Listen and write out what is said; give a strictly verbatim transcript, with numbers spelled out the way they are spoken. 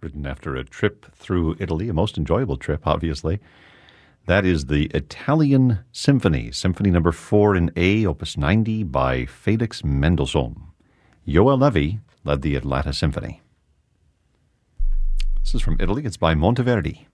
written after a trip through Italy, a most enjoyable trip, obviously. That is the Italian Symphony, Symphony number four in A, opus ninety by Felix Mendelssohn. Joel Levy led the Atlanta Symphony. This is from Italy. It's by Monteverdi.